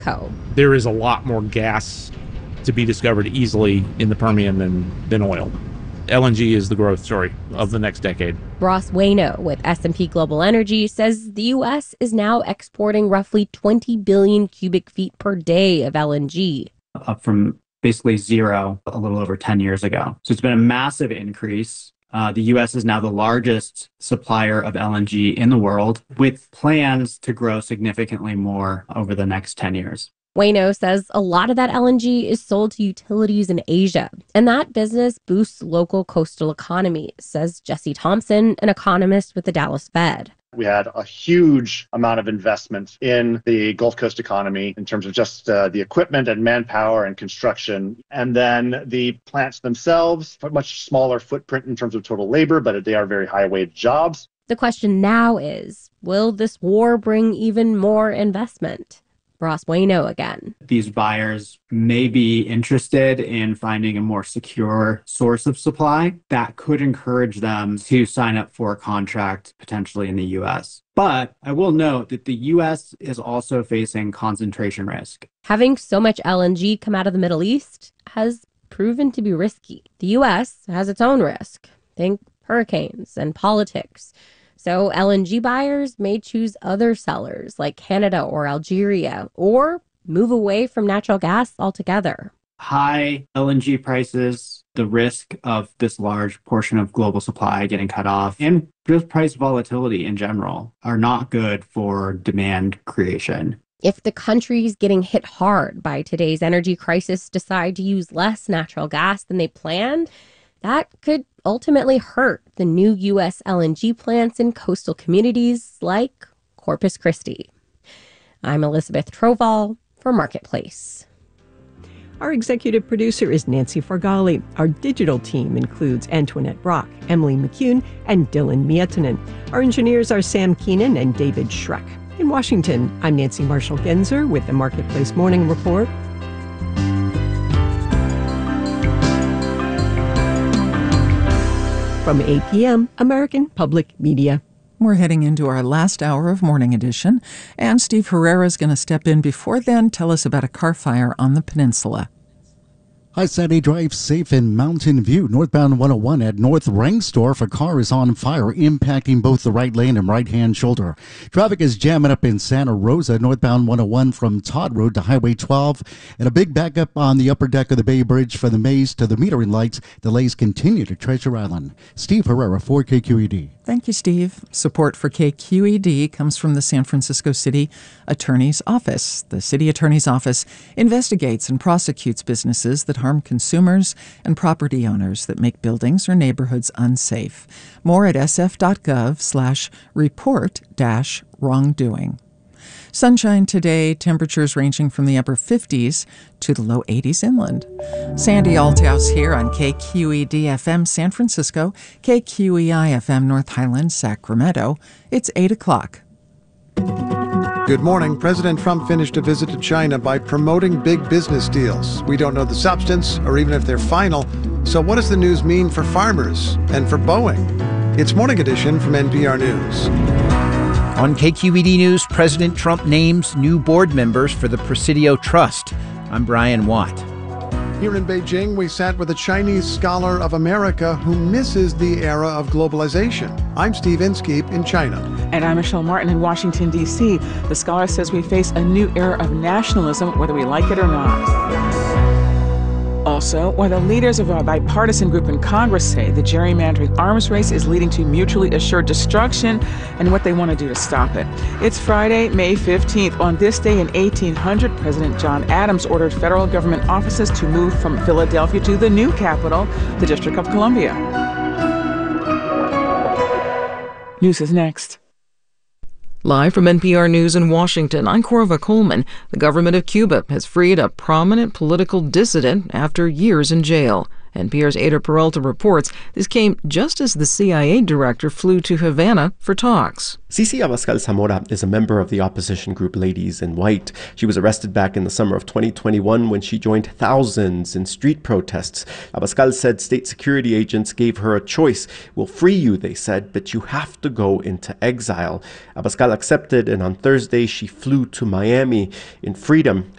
Co. There is a lot more gas to be discovered easily in the Permian than oil. LNG is the growth story of the next decade. Ross Waino with S&P Global Energy says the U.S. is now exporting roughly 20 billion cubic feet per day of LNG. Up from basically zero a little over 10 years ago. So it's been a massive increase. The U.S. is now the largest supplier of LNG in the world, with plans to grow significantly more over the next 10 years. Waino says a lot of that LNG is sold to utilities in Asia, and that business boosts local coastal economies, says Jesse Thompson, an economist with the Dallas Fed. We had a huge amount of investment in the Gulf Coast economy in terms of just the equipment and manpower and construction. And then the plants themselves, a much smaller footprint in terms of total labor, but they are very high-wage jobs. The question now is, will this war bring even more investment? Ross Waino again. These buyers may be interested in finding a more secure source of supply that could encourage them to sign up for a contract potentially in the U.S. But I will note that the U.S. is also facing concentration risk. Having so much LNG come out of the Middle East has proven to be risky. The U.S. has its own risk. Think hurricanes and politics. So LNG buyers may choose other sellers like Canada or Algeria, or move away from natural gas altogether. High LNG prices, the risk of this large portion of global supply getting cut off, and just price volatility in general are not good for demand creation. If the countries getting hit hard by today's energy crisis decide to use less natural gas than they planned, that could ultimately hurt the new U.S. LNG plants in coastal communities like Corpus Christi. I'm Elizabeth Trovall for Marketplace. Our executive producer is Nancy Fargali. Our digital team includes Antoinette Brock, Emily McCune, and Dylan Miettinen. Our engineers are Sam Keenan and David Schreck. In Washington, I'm Nancy Marshall-Genzer with the Marketplace Morning Report. From APM, American Public Media. We're heading into our last hour of Morning Edition, and Steve Herrera is going to step in before then, tell us about a car fire on the peninsula. Hi, Sandy. Drive safe in Mountain View. Northbound 101 at North Rengstorff. A car is on fire, impacting both the right lane and right-hand shoulder. Traffic is jamming up in Santa Rosa, northbound 101 from Todd Road to Highway 12. And a big backup on the upper deck of the Bay Bridge from the Maze to the metering lights. Delays continue to Treasure Island. Steve Herrera for KQED. Thank you, Steve. Support for KQED comes from the San Francisco City Attorney's Office. The City Attorney's Office investigates and prosecutes businesses that harm consumers and property owners that make buildings or neighborhoods unsafe. More at sf.gov/report-wrongdoing. Sunshine today, temperatures ranging from the upper 50s to the low 80s inland. Sandy Althouse here on KQED-FM San Francisco, KQEI-FM North Highlands, Sacramento. It's 8 o'clock. Good morning. President Trump finished a visit to China by promoting big business deals. We don't know the substance or even if they're final. So what does the news mean for farmers and for Boeing? It's Morning Edition from NPR News. On KQED News, President Trump names new board members for the Presidio Trust. I'm Brian Watt. Here in Beijing, we sat with a Chinese scholar of America who misses the era of globalization. I'm Steve Inskeep in China. And I'm Michelle Martin in Washington, D.C. The scholar says we face a new era of nationalism, whether we like it or not. Also, while the leaders of a bipartisan group in Congress say the gerrymandering arms race is leading to mutually assured destruction and what they want to do to stop it. It's Friday, May 15th. On this day in 1800, President John Adams ordered federal government offices to move from Philadelphia to the new capital, the District of Columbia. News is next. Live from NPR News in Washington, I'm Corva Coleman. The government of Cuba has freed a prominent political dissident after years in jail. NPR's Ada Peralta reports this came just as the CIA director flew to Havana for talks. Cici Abascal Zamora is a member of the opposition group Ladies in White. She was arrested back in the summer of 2021 when she joined thousands in street protests. Abascal said state security agents gave her a choice. We'll free you, they said, but you have to go into exile. Abascal accepted, and on Thursday she flew to Miami. In freedom,